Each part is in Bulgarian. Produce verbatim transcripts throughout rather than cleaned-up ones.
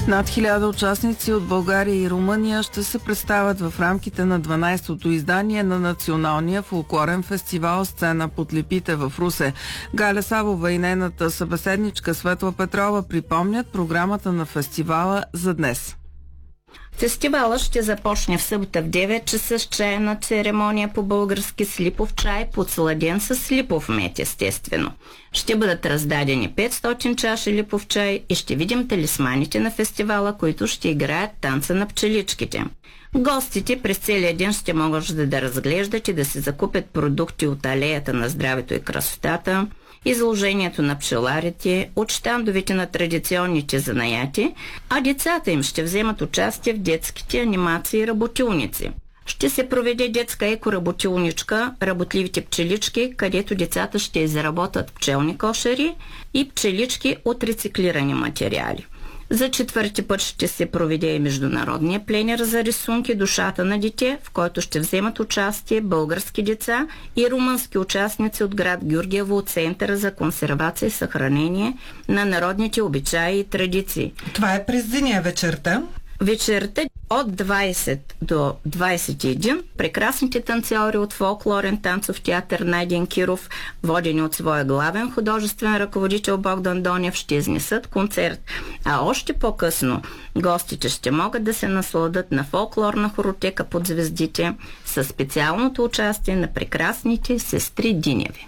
Над хиляда участници от България и Румъния ще се представят в рамките на дванайсетото издание на Националния фолклорен фестивал "Сцена под липите" в Русе. Галя Савова и нейната събеседничка Светла Петрова припомнят програмата на фестивала за днес. Фестивалът ще започне в събота в девет часа с чайна церемония по български с липов чай, подсладен с липов мед, естествено. Ще бъдат раздадени петстотин чаши липов чай и ще видим талисманите на фестивала, които ще играят танца на пчеличките. Гостите през целия ден ще могат да, да разглеждат и да си закупят продукти от алеята на здравето и красотата, изложението на пчеларите, от щандовете на традиционните занаяти, а децата им ще вземат участие в детските анимации и работилници. Ще се проведе детска екоработилничка "Работливите пчелички", където децата ще изработят пчелни кошери и пчелички от рециклирани материали. За четвърти път ще се проведе и международния пленер за рисунки "Душата на дете", в който ще вземат участие български деца и румънски участници от град Гюргево от Центъра за консервация и съхранение на народните обичаи и традиции. Това е през деня вечерта. Вечерта от двайсет до двайсет и един прекрасните танцори от фолклорен танцов театър "Найден Киров", водени от своя главен художествен ръководител Богдан Донев, ще изнесат концерт. А още по-късно гостите ще могат да се насладат на фолклорна хоротека под звездите със специалното участие на прекрасните сестри Диневи.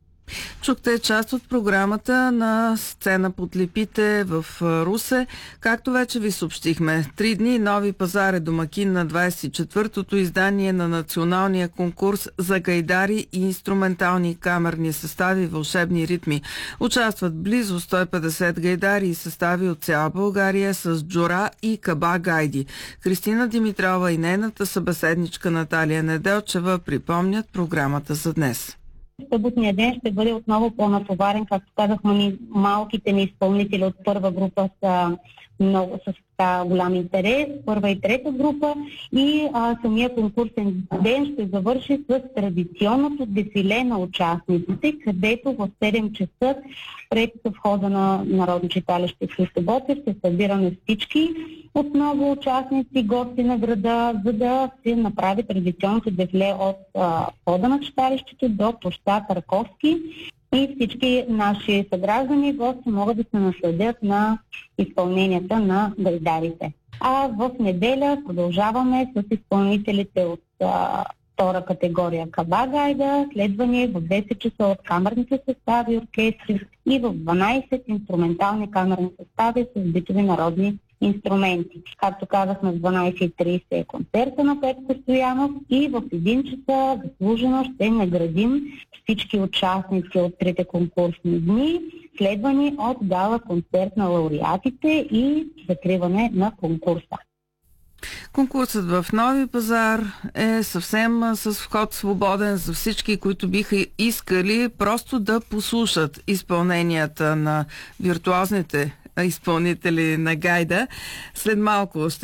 Чухте част от програмата на "Сцена под липите" в Русе. Както вече ви съобщихме, три дни Нови пазар е домакин на двайсет и четвъртото издание на националния конкурс за гайдари и инструментални камерни състави "Вълшебни ритми". Участват близо сто и петдесет гайдари и състави от цяла България с джура и каба гайди. Кристина Димитрова и нейната събеседничка Наталия Неделчева припомнят програмата за днес. Съботния ден ще бъде отново по-натоварен. Както казахме, ни, малките ни изпълнители от първа група са много с така голям интерес, първа и трета група, и а, самия конкурсен ден ще завърши с традиционното дефиле на участниците, където в седем часа пред входа на Народно читалище "Христо Ботев" ще събираме всички отново участници, гости на града, за да се направи традиционното дефиле от а, входа на читалището до площад Раковски. И всички наши съграждани и гости могат да се насладят на изпълненията на гайдарите. А в неделя продължаваме с изпълнителите от а, втора категория каба гайда, следвани в десет часа от камерните състави, оркестри, и в дванайсет инструментални камерни състави с битови народни инструменти. Както казахме, в дванайсет и трийсет е концерта на Петко Стоянов и в един часа заслужено ще наградим всички участници от трите конкурсни дни, следвани от гала концерт на лауреатите и закриване на конкурса. Конкурсът в Нови пазар е съвсем с вход свободен за всички, които биха искали просто да послушат изпълненията на виртуозните изпълнители на гайда. След малко ще